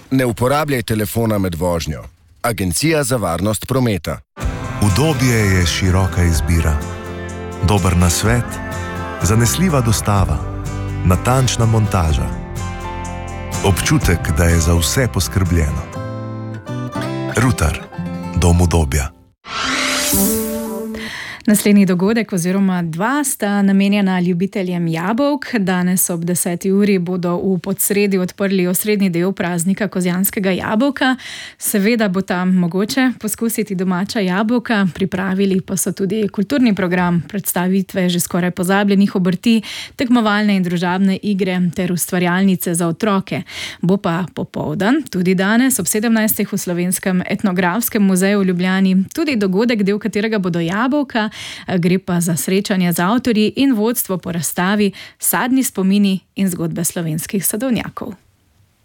Ne uporabljaj telefona med vožnjo. Agencija za varnost prometa. Udobje je široka izbira. Dober nasvet, zanesljiva dostava, natančna montaža. Občutek, da je za vse poskrbljeno. Rutar, dom udobja. Naslednji dogodek oziroma dva sta namenjena ljubiteljem jabolk. Danes ob 10. uri bodo v Podsredi odprli osrednji del praznika kozjanskega jabolka. Seveda bo tam mogoče poskusiti domača jabolka, pripravili pa so tudi kulturni program, predstavitve že skoraj pozabljenih obrti, tekmovalne in družabne igre ter ustvarjalnice za otroke. Bo pa popoldan, tudi danes ob 17. v Slovenskem etnografskem muzeju v Ljubljani, tudi dogodek, del katerega bodo jabolka. Gre pa za srečanje z avtorji in vodstvo po razstavi Sadni spomini in zgodbe slovenskih sadovnjakov.